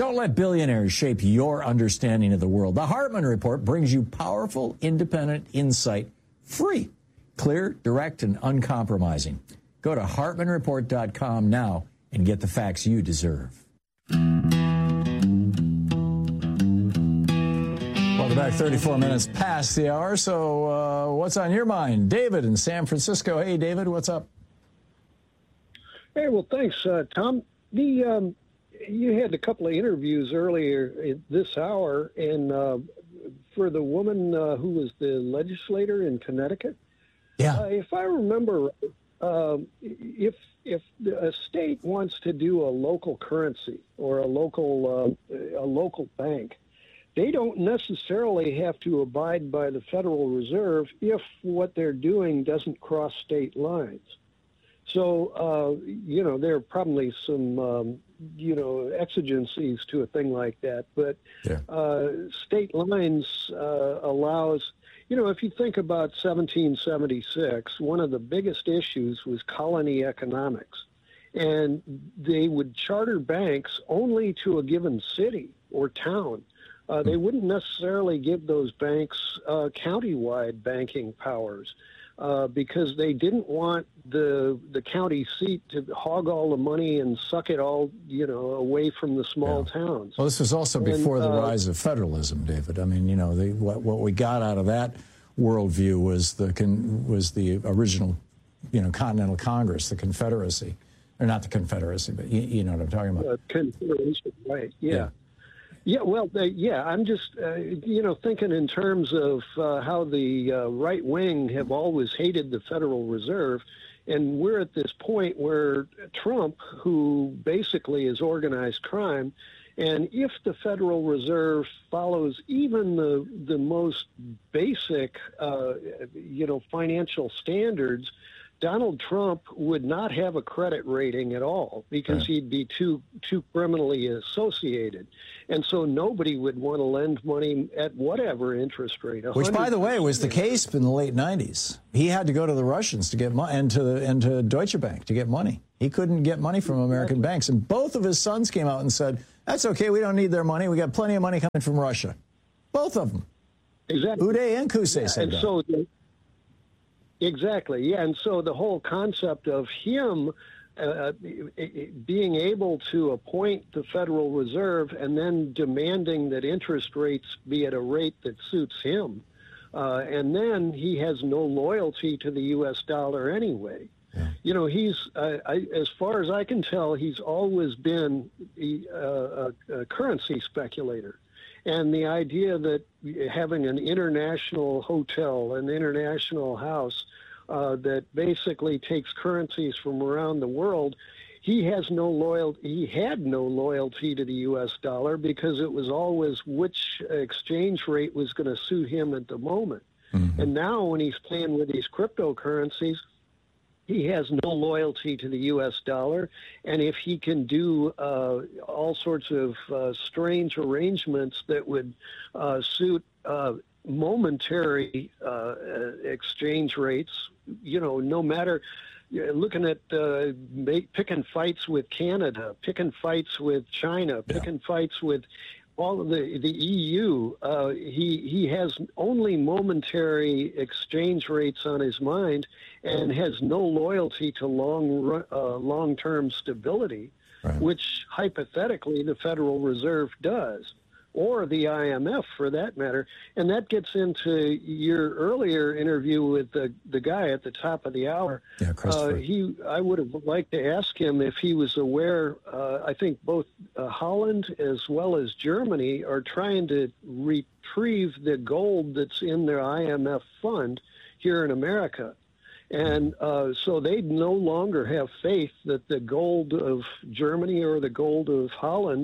Don't let billionaires shape your understanding of the world. The Hartman Report brings you powerful, independent insight, free, clear, direct, and uncompromising. Go to hartmanreport.com now and get the facts you deserve. Welcome back, 34 minutes past the hour. So what's on your mind? David in San Francisco. Hey, David, what's up? Hey, well, thanks, Tom. You had a couple of interviews earlier this hour, and for the woman who was the legislator in Connecticut. Yeah. If I remember, if a state wants to do a local currency or a local bank, they don't necessarily have to abide by the Federal Reserve if what they're doing doesn't cross state lines. So, there are probably some, exigencies to a thing like that. But state lines allows, if you think about 1776, one of the biggest issues was colony economics. And they would charter banks only to a given city or town. They wouldn't necessarily give those banks county-wide banking powers. Because they didn't want the county seat to hog all the money and suck it all, away from the small towns. Well, this was also before the rise of federalism, David. I mean, what we got out of that worldview was the original, Continental Congress, the Confederacy, or not the Confederacy, but you know what I'm talking about. Confederation, right? Yeah. Yeah, well, I'm just, thinking in terms of how the right wing have always hated the Federal Reserve. And we're at this point where Trump, who basically is organized crime, and if the Federal Reserve follows even the most basic, financial standards, Donald Trump would not have a credit rating at all because he'd be too criminally associated. And so nobody would want to lend money at whatever interest rate. Which, by the way, was the case in the late 90s. He had to go to the Russians to get money and to Deutsche Bank to get money. He couldn't get money from American banks. And both of his sons came out and said, that's okay, we don't need their money. We got plenty of money coming from Russia. Both of them. Exactly. Uday and Kusei said that. So exactly, yeah. And so the whole concept of him being able to appoint the Federal Reserve and then demanding that interest rates be at a rate that suits him, and then he has no loyalty to the U.S. dollar anyway. Yeah. He's, as far as I can tell, he's always been a currency speculator. And the idea that having an international hotel, an international house that basically takes currencies from around the world, he had no loyalty to the U.S. dollar because it was always which exchange rate was going to suit him at the moment. Mm-hmm. And now when he's playing with these cryptocurrencies, he has no loyalty to the U.S. dollar, and if he can do all sorts of strange arrangements that would suit momentary exchange rates, no matter, looking at picking fights with Canada, picking fights with China, picking fights with all of the EU, he has only momentary exchange rates on his mind and has no loyalty to long-term stability, which hypothetically the Federal Reserve does, or the IMF for that matter. And that gets into your earlier interview with the guy at the top of the hour. Yeah, Christopher. I would have liked to ask him if he was aware. I think both Holland as well as Germany are trying to retrieve the gold that's in their IMF fund here in America. And so they no longer have faith that the gold of Germany or the gold of Holland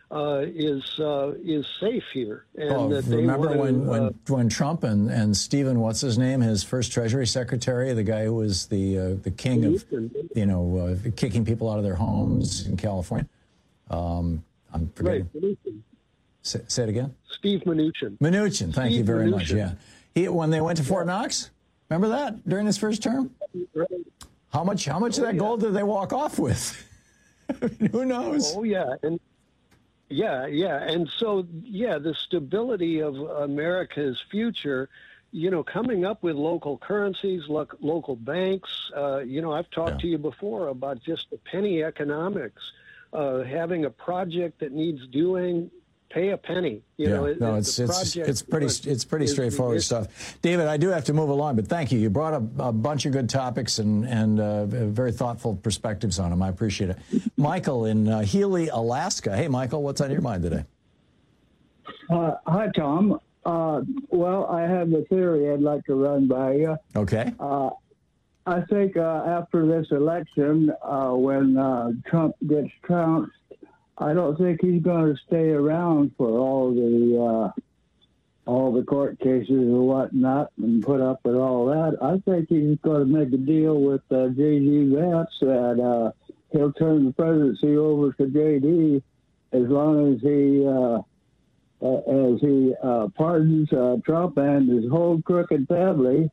is safe here. And that remember when Trump and Stephen, what's his name, his first Treasury Secretary, the guy who was the king of kicking people out of their homes in California. I'm forgetting. Right. Say it again. Steve Mnuchin. Mnuchin. Thank you very much. Yeah, when they went to Fort Knox. Remember that during his first term? Right. How much of that gold did they walk off with? Who knows? Oh yeah, Yeah, and so the stability of America's future, coming up with local currencies, local banks. I've talked to you before about just the penny economics, having a project that needs doing. Pay a penny. It's pretty straightforward stuff. David, I do have to move along, but thank you. You brought a bunch of good topics and very thoughtful perspectives on them. I appreciate it. Michael in Healy, Alaska. Hey, Michael, what's on your mind today? Hi, Tom. Well, I have a theory I'd like to run by you. Okay. I think after this election, when Trump gets trounced, I don't think he's going to stay around for all the court cases and whatnot and put up with all that. I think he's going to make a deal with J.D. Vance that he'll turn the presidency over to J.D. as long as he pardons Trump and his whole crooked family,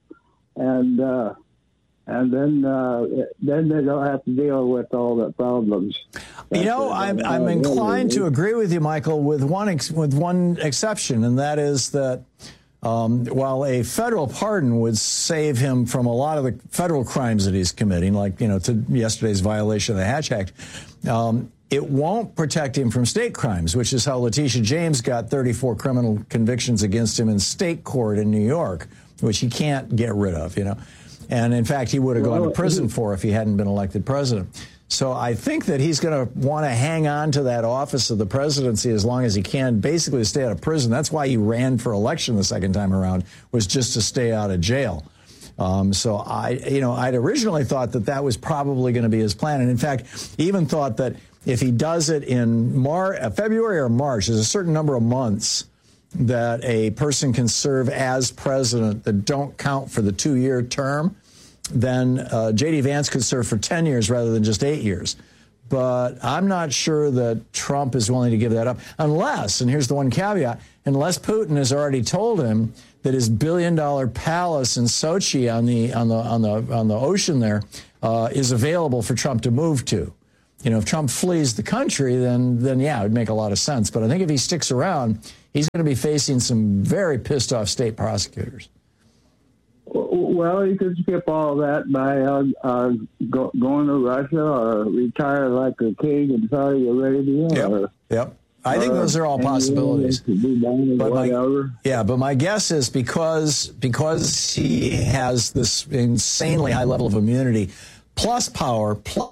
and then they don't have to deal with all the problems. I'm inclined to agree with you, Michael, with one exception, and that is that while a federal pardon would save him from a lot of the federal crimes that he's committing, like to yesterday's violation of the Hatch Act, it won't protect him from state crimes, which is how Letitia James got 34 criminal convictions against him in state court in New York, which he can't get rid of, And in fact, he would have gone to prison for if he hadn't been elected president. So I think that he's going to want to hang on to that office of the presidency as long as he can, basically to stay out of prison. That's why he ran for election the second time around, was just to stay out of jail. So I'd originally thought that was probably going to be his plan. And in fact, even thought that if he does it in February or March, there's a certain number of months that a person can serve as president that don't count for the 2-year term, then J.D. Vance could serve for 10 years rather than just 8 years. But I'm not sure that Trump is willing to give that up unless, and here's the one caveat, unless Putin has already told him that his $billion palace in Sochi on the ocean there is available for Trump to move to. If Trump flees the country, then yeah, it would make a lot of sense. But I think if he sticks around, he's going to be facing some very pissed off state prosecutors. Well, you could skip all that by going to Russia or retire like a king in Saudi Arabia. Yep. I think those are all possibilities. But my guess is because he has this insanely high level of immunity, plus power, plus...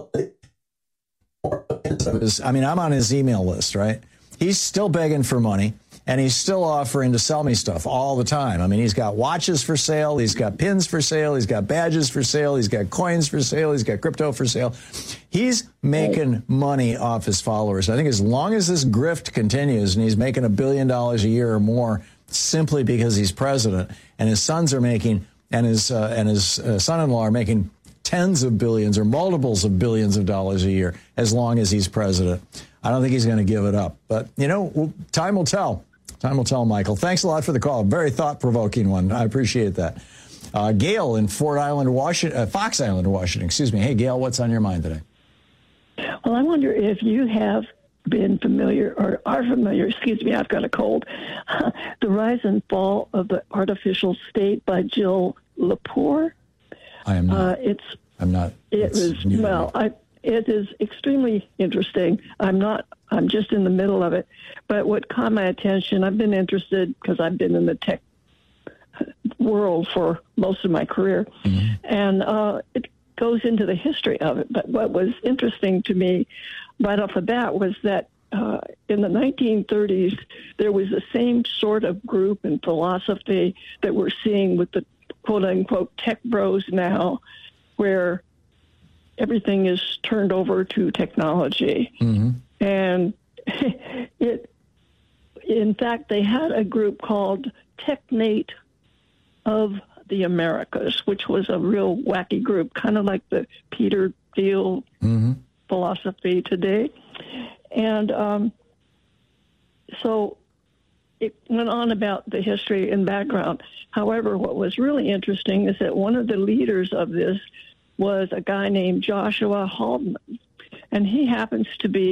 I'm on his email list, right? He's still begging for money, and he's still offering to sell me stuff all the time. He's got watches for sale, he's got pins for sale, he's got badges for sale, he's got coins for sale, he's got crypto for sale. He's making money off his followers. I think as long as this grift continues and he's making $1 billion a year or more simply because he's president, and his sons are making, and his son-in-law are making tens of billions or multiples of billions of dollars a year as long as he's president, I don't think he's going to give it up. But, time will tell. Time will tell, Michael. Thanks a lot for the call. Very thought-provoking one. I appreciate that. Gail in Fox Island, Washington. Excuse me. Hey, Gail, what's on your mind today? Well, I wonder if you have been familiar or are familiar, I've got a cold, The Rise and Fall of the Artificial State by Jill Lepore. I am not. I'm not. It is extremely interesting. I'm just in the middle of it. But what caught my attention, I've been interested because I've been in the tech world for most of my career. Mm-hmm. And it goes into the history of it. But what was interesting to me right off the bat was that in the 1930s, there was the same sort of group and philosophy that we're seeing with the quote-unquote tech bros now, where everything is turned over to technology. Mm-hmm. And in fact, they had a group called TechNate of the Americas, which was a real wacky group, kind of like the Peter Thiel philosophy today. And so it went on about the history and background. However, what was really interesting is that one of the leaders of this was a guy named Joshua Haldeman, and he happens to be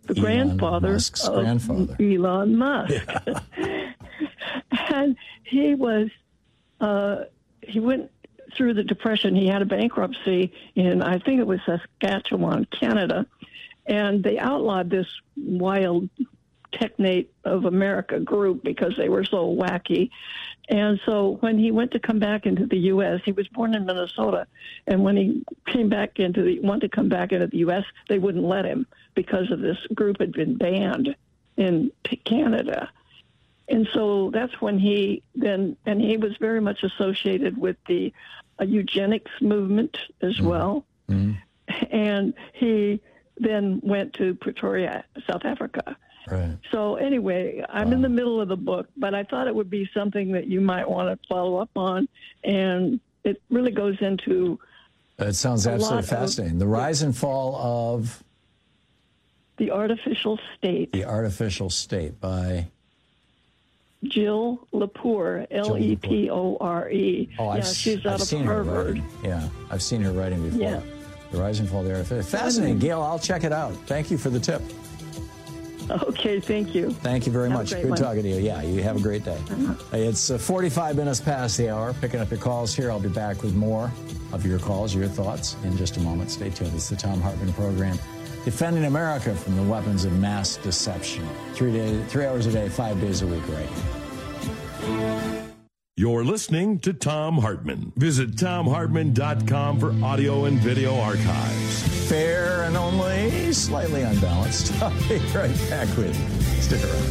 the grandfather Musk's of grandfather. Elon Musk. Yeah. And he was, he went through the Depression. He had a bankruptcy in, I think it was Saskatchewan, Canada. And they outlawed this wild Technate of America group because they were so wacky. And so when he went to come back into the U.S., he was born in Minnesota. And when he wanted to come back into the U.S., they wouldn't let him because of this group had been banned in Canada. And so that's when he was very much associated with the eugenics movement as well. Mm-hmm. And he then went to Pretoria, South Africa. Right. So anyway, I'm in the middle of the book, but I thought it would be something that you might want to follow up on. And it really goes into... It sounds absolutely fascinating. The rise and fall of... The Artificial State. The Artificial State by... Jill Lepore, Lepore. Oh, she's out of seen Harvard. Yeah, I've seen her writing before. Yeah. The Rise and Fall of the Artificial. Fascinating. Gail, I'll check it out. Thank you for the tip. Okay, thank you. Thank you very much. Good talking to you. Yeah, you have a great day. It's 45 minutes past the hour. Picking up your calls here. I'll be back with more of your calls, your thoughts in just a moment. Stay tuned. It's the Thom Hartmann Program. Defending America from the weapons of mass deception. 3 hours a day, 5 days a week, right here. You're listening to Thom Hartmann. Visit ThomHartmann.com for audio and video archives. Fair and only slightly unbalanced. I'll be right back with you. Stick around.